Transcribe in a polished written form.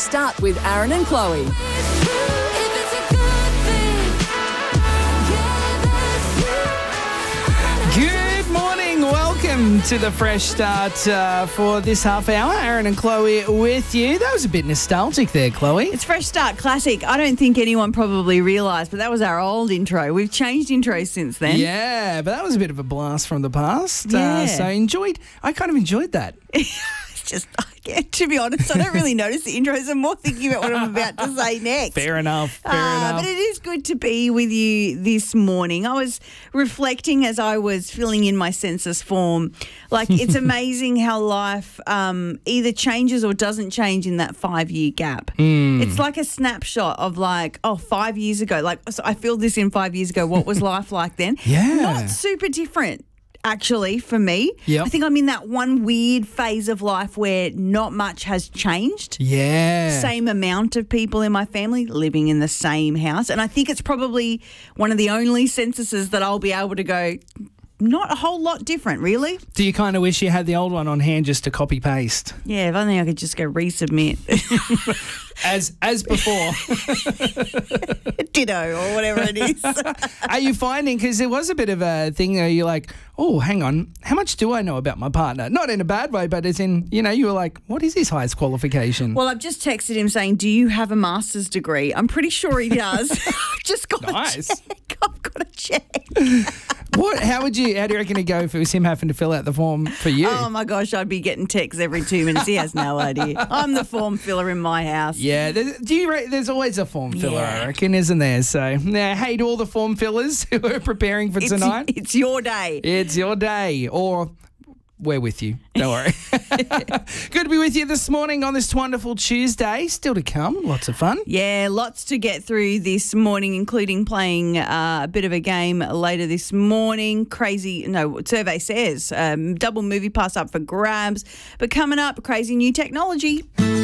Start with Aaron and Chloe. Good morning. Welcome to the Fresh Start for this half hour. Aaron and Chloe with you. That was a bit nostalgic there, Chloe. It's Fresh Start Classic. I don't think anyone probably realised, but that was our old intro. We've changed intros since then. Yeah, but that was a bit of a blast from the past. Yeah. I kind of enjoyed that. It's just, to be honest, I don't really notice the intros. I'm more thinking about what I'm about to say next. Fair enough. Fair But it is good to be with you this morning. I was reflecting as I was filling in my census form. Like, it's amazing how life either changes or doesn't change in that 5-year gap. It's like a snapshot of 5 years ago. Like, so I filled this in 5 years ago. What was life like then? Yeah. Not super different. Actually, for me, Yep. I think I'm in that one weird phase of life where not much has changed. Yeah. Same amount of people in my family living in the same house. And I think it's probably one of the only censuses that I'll be able to go, not a whole lot different, really. Do you kind of wish you had the old one on hand just to copy paste? Yeah, if only I could just go resubmit. As before. Ditto or whatever it is. Are you finding, because there was a bit of a thing where you're like, oh, hang on, how much do I know about my partner? Not in a bad way, but as in, you were like, what is his highest qualification? Well, I've just texted him saying, do you have a master's degree? I'm pretty sure he does. I've just got Nice. to check. I've got to check. How do you reckon it'd go if it was him having to fill out the form for you? Oh, my gosh, I'd be getting texts every 2 minutes. He has no idea. I'm the form filler in my house. Yeah, there's always a form filler, Yeah. I reckon, isn't there? So, hey to all the form fillers who are preparing for tonight. It's your day. It's your day, or we're with you. Don't worry. Good to be with you this morning on this wonderful Tuesday. Still to come, lots of fun. Yeah, lots to get through this morning, including playing a bit of a game later this morning. Survey says double movie pass up for grabs. But coming up, crazy new technology.